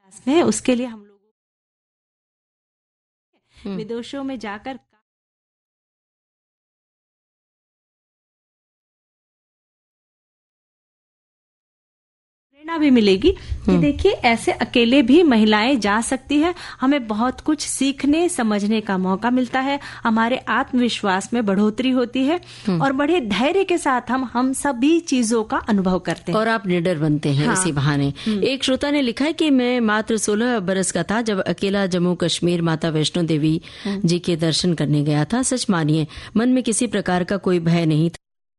में उसके लिए हम लोग विदेशों में जाकर प्रेरणा भी मिलेगी कि देखिए ऐसे अकेले भी महिलाएं जा सकती है। हमें बहुत कुछ सीखने समझने का मौका मिलता है, हमारे आत्मविश्वास में बढ़ोतरी होती है और बड़े धैर्य के साथ हम सभी चीजों का अनुभव करते हैं और आप निडर बनते हैं इसी बहाने। एक श्रोता ने लिखा है कि मैं मात्र 16 बरस का था जब अकेला जम्मू कश्मीर माता वैष्णो देवी जी के दर्शन करने गया था। सच मानिए मन में किसी प्रकार का कोई भय नहीं था।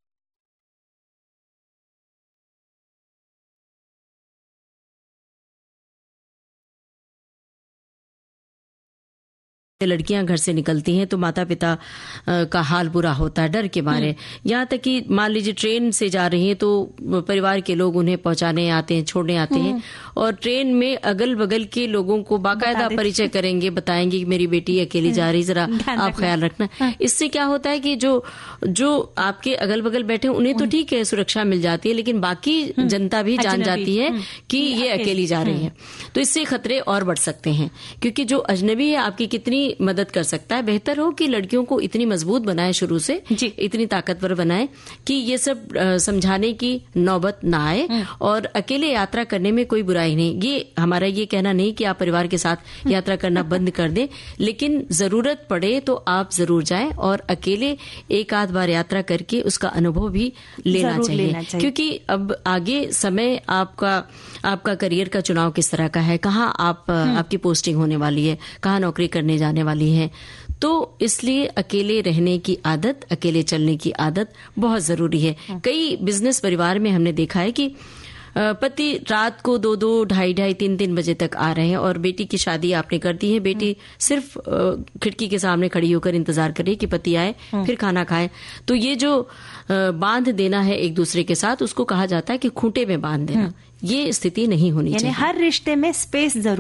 लड़कियां घर से निकलती हैं तो माता पिता का हाल बुरा होता है डर के मारे। यहाँ तक कि मान लीजिए ट्रेन से जा रही हैं तो परिवार के लोग उन्हें पहुंचाने आते हैं, छोड़ने आते हैं और ट्रेन में अगल बगल के लोगों को बाकायदा परिचय करेंगे, बताएंगे कि मेरी बेटी अकेली जा रही, जरा आप ख्याल रखना। इससे क्या होता है कि जो आपके अगल बगल बैठे उन्हें तो ठीक है सुरक्षा मिल जाती है, लेकिन बाकी जनता भी जान जाती है कि ये अकेली जा रही है, तो इससे खतरे और बढ़ सकते हैं। क्योंकि जो अजनबी है आपकी कितनी मदद कर सकता है। बेहतर हो कि लड़कियों को इतनी मजबूत बनाए, शुरू से इतनी ताकतवर बनाए कि ये सब समझाने की नौबत ना आए और अकेले यात्रा करने में कोई बुराई नहीं। ये हमारा ये कहना नहीं कि आप परिवार के साथ यात्रा करना बंद कर दें, लेकिन जरूरत पड़े तो आप जरूर जाएं और अकेले एक आध बार यात्रा करके उसका अनुभव भी लेना चाहिए। क्योंकि अब आगे समय आपका करियर का चुनाव किस तरह का है, कहाँ आपकी पोस्टिंग होने वाली है, कहाँ नौकरी करने जाने वाली है, तो इसलिए अकेले रहने की आदत, अकेले चलने की आदत बहुत जरूरी है। कई बिजनेस परिवार में हमने देखा है कि पति रात को 2-2, 2:30, 3-3 बजे तक आ रहे हैं और बेटी की शादी आपने कर दी है। बेटी सिर्फ खिड़की के सामने खड़ी होकर इंतजार कर रही है कि पति आए फिर खाना खाए। तो ये जो बांध देना है एक दूसरे के साथ, उसको कहा जाता है कि खूंटे में बांध देना। ये स्थिति नहीं होनी चाहिए। हर रिश्ते में स्पेस जरूर